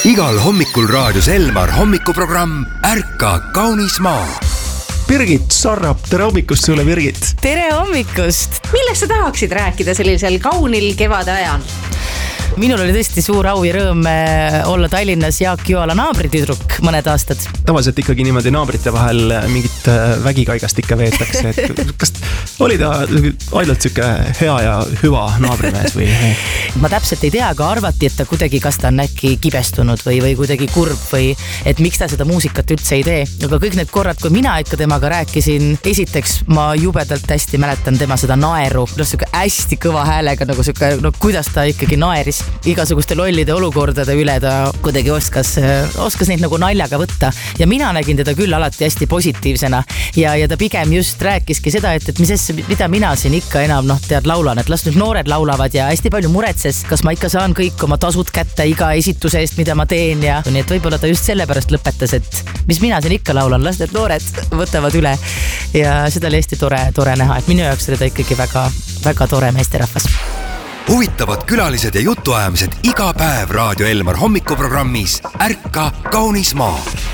Igal hommikul raadios Elmar hommikuprogramm Ärka kaunis maa. Birgit Sarrap, tere hommikust sulle, Birgit! Tere hommikust! Millest sa tahaksid rääkida sellisel kaunil kevade ajal? Minul oli tõesti suur au ja rõõm olla Tallinnas Jaak Joala naabritüdruk mõned aastad. Tavaliselt ikkagi niimoodi naabrite vahel mingit vägikaigast ikka veetakse. Kas oli ta ainult süke hea ja hüva naabrimees või? Ma täpselt ei tea, aga arvati, et ta kuidagi, kas ta on äkki kibestunud või kuidagi kurb või et miks ta seda muusikat üldse ei tee. Aga kõik need korrad, kui mina ikka temaga rääkisin, esiteks ma jubedalt hästi mäletan tema seda naeru. Hästi kõva häälega, nagu süke, kuidas ta ikkagi naeris. Igasuguste lollide olukordade üle ta kuidagi oskas neid nagu naljaga võtta ja mina nägin teda küll alati hästi positiivsena ja ta pigem just rääkiski seda, et mida mina siin ikka enam laulan, et las nüüd noored laulavad ja hästi palju muretses, kas ma ikka saan kõik oma tasud kätte iga esituse eest, mida ma teen ja nii, et võib-olla ta just sellepärast lõpetas, et mis mina siin ikka laulan, las need noored võtavad üle ja seda oli hästi tore näha, et minu jaoks oli ta ikkagi väga, väga tore meesterahvas. Huvitavad külalised ja jutuajamised iga päev Raadio Elmar hommikuprogrammis Ärka kaunis maa.